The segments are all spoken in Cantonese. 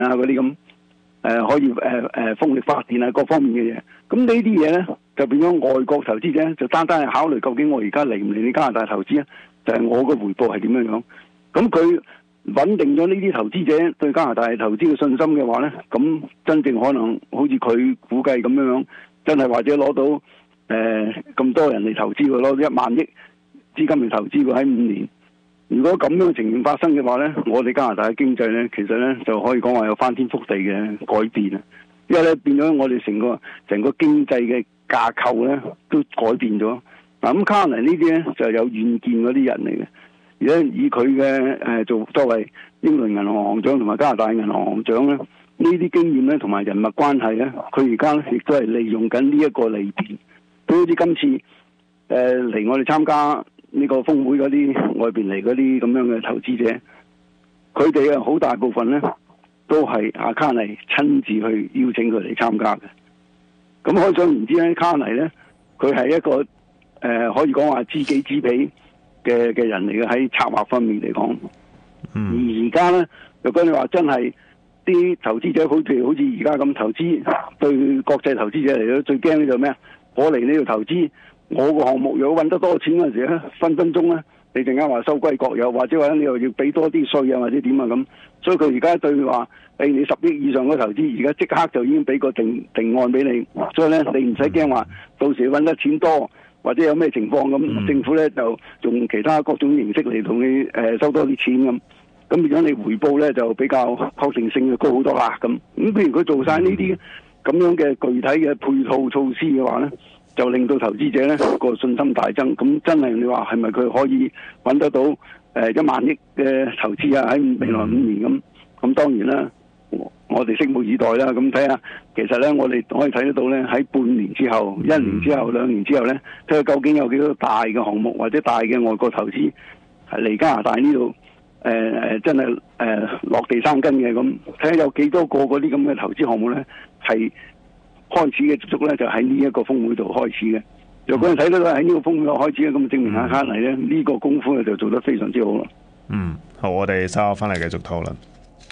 啊嗰啲咁，可以風力發電啊各方面嘅嘢。咁呢啲嘢咧就變咗外國投資者就單單係考慮究竟我而家嚟唔嚟你加拿大投資啊？就係我個回報係點樣樣。咁佢穩定咗呢啲投資者對加拿大投資嘅信心嘅話咧，咁真正可能好似佢估計咁樣樣，真係或者攞到咁多人嚟投資，攞到1萬億資金嚟投資喺5年。如果咁樣嘅情形發生嘅話咧，我哋加拿大嘅經濟咧，其實咧就可以講話有翻天覆地嘅改變啊！因為咧變咗我哋成個經濟嘅架構咧都改變咗。嗱咁卡拿大呢啲咧就有遠見嗰啲人嚟嘅，而家以佢嘅作為英倫銀行行長同埋加拿大銀行行長咧，呢啲經驗咧同埋人脈關係咧，佢而家亦都係利用緊呢一個利便。佢好似今次嚟我哋參加呢個峰會嗰啲外邊嚟嗰啲咁樣嘅投資者，佢哋好大部分咧都係阿卡尼親自去邀請佢嚟參加嘅。咁可想而知咧，卡尼咧佢係一個可以講話知己知彼嘅人嚟嘅，喺策劃方面嚟講。而家咧，如果你話真係啲投資者好似而家咁投資，對國際投資者嚟講最驚咧就咩啊？我嚟呢度投資，我個項目如果揾得多錢嗰陣時咧，分分鐘咧，你陣間話收歸國有，或者話你又要俾多啲稅啊，或者點啊咁。所以佢而家對佢話，你10億以上嘅投資，而家即刻就已經俾個定案俾你。所以咧，你唔使驚話，到時揾得錢多或者有咩情況咁，政府咧就用其他各種形式嚟同你收多啲錢咁。咁變咗你回報咧就比較確定性就高好多啦咁。咁譬如佢做晒呢啲咁樣嘅具體嘅配套措施嘅話咧，就令到投資者咧個信心大增。咁真係你話係咪佢可以揾得到1萬億嘅投資啊？喺未來5年咁，咁當然啦，我哋拭目以待啦。咁睇下，其實咧我哋可以睇得到咧，喺半年之後、1年之後、2年之後咧，睇下究竟有幾多大嘅項目或者大嘅外國投資係嚟加拿大呢度。真係落地生根嘅，咁睇下有幾多個嗰啲咁嘅投資項目咧係開始嘅，足足咧就喺呢一個峰會度開始嘅。如果你睇到喺呢個峰會度開始嘅，咁證明下卡尼咧呢個功夫咧就做得非常之好啦。 好，我哋稍後翻嚟繼續討論。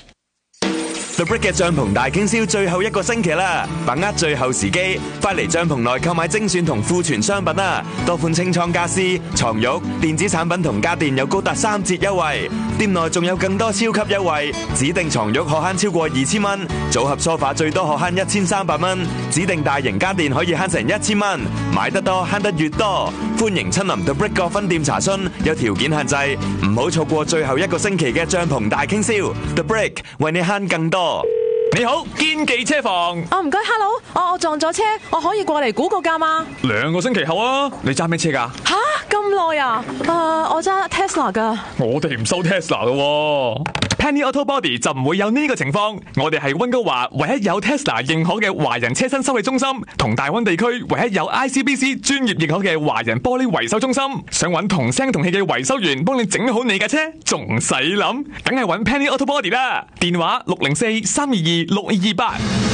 The Brick 嘅帳篷大傾銷最後1個星期啦，把握最後時機，快嚟帳篷內購買精選同庫存商品啦！多款清倉家私、床褥、電子產品同家電有高達3折優惠，店內仲有更多超級優惠，指定床褥可慳超過2000蚊，組合梳化最多可慳1300蚊，指定大型家電可以慳成1000蚊，買得多慳得越多，歡迎親臨 The Brick 各分店查詢，有條件限制，唔好錯過最後1個星期嘅帳篷大傾銷 ，The Brick 為你慳更多。 你好，堅記車房。 唔該 ，Hello，我撞咗車，我可以過嚟估個價嗎 ？2個星期後啊，你揸咩車㗎？ 吓，咁耐啊？我揸 Tesla 㗎。 我哋唔收 Tesla 㗎。Penny Auto Body 就唔會有呢個情況，我哋係溫哥華唯一有 Tesla 認可嘅華人車身修理中心，同大溫地區唯一有 ICBC 專業認可嘅華人玻璃維修中心。想揾同聲同氣嘅維修員幫你整好你架車，仲使諗？梗係揾 Penny Auto Body 啦！電話604-322-6228。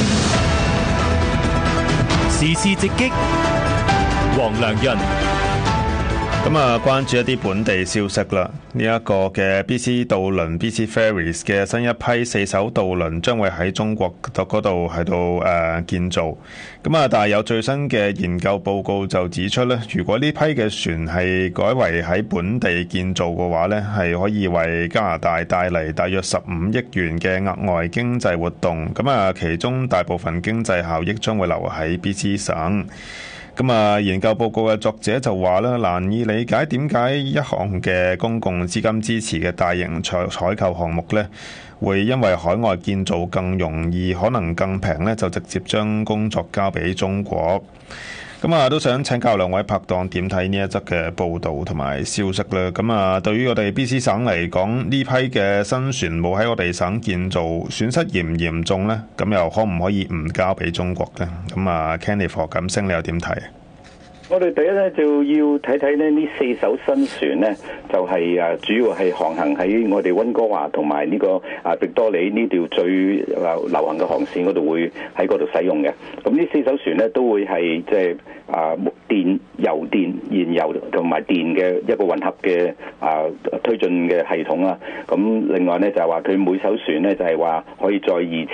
時事直擊，黃良潤。 咁啊，關注一啲本地消息啦。呢一個嘅 BC 渡輪 BC Ferries 嘅新一批4艘渡輪將會喺中國嗰度喺度建造。咁啊，但係有最新嘅研究報告就指出咧，如果呢批嘅船係改為喺本地建造嘅話咧，係可以為加拿大帶嚟大約15億元嘅額外經濟活動。咁啊，其中大部分經濟效益將會留喺 BC 省。咁啊，研究報告嘅作者就話咧，難以理解點解一項嘅公共資金支持嘅大型採購項目咧，會因為海外建造更容易，可能更平咧，就直接將工作交俾中國。咁啊，都想請教兩位拍檔點睇呢一則嘅報導同埋消息咧。咁啊，對於我哋 BC 省嚟講，呢批嘅新船冇喺我哋省建造，損失嚴唔嚴重呢？咁又可唔可以唔交俾中國呢？咁啊 Kenny 何錦星你又點睇？ 我哋第一咧就要睇睇咧呢4艘新船咧，就係主要係航行喺我哋溫哥華同埋呢個域多利呢條最流行嘅航線嗰度，會喺嗰度使用嘅。咁呢4艘船咧都會係即係電、油電、燃油同埋電嘅一個混合嘅推進嘅系統啦。咁另外咧就係話佢每艘船咧就係話可以載